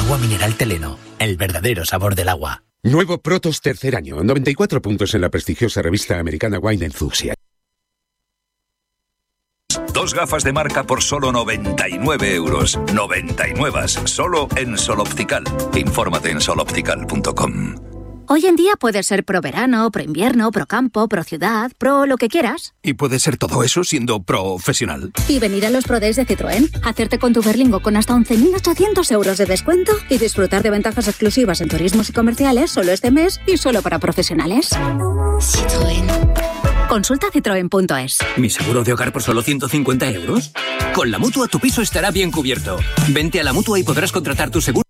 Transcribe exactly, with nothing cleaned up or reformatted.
Agua mineral Teleno, el verdadero sabor del agua. Nuevo Protos tercer año, noventa y cuatro puntos en la prestigiosa revista americana Wine Enthusiast. Dos gafas de marca por solo noventa y nueve euros. noventa y nueve, solo en Sol Optical. Infórmate en sol optical punto com. Hoy en día puedes ser pro verano, pro invierno, pro campo, pro ciudad, pro lo que quieras. Y puede ser todo eso siendo profesional. Y venir a los Pro Days de Citroën, hacerte con tu Berlingo con hasta once mil ochocientos euros de descuento y disfrutar de ventajas exclusivas en turismos y comerciales solo este mes y solo para profesionales. Citroën. Consulta citroen punto es. ¿Mi seguro de hogar por solo ciento cincuenta euros? Con la Mutua tu piso estará bien cubierto. Vente a la Mutua y podrás contratar tu seguro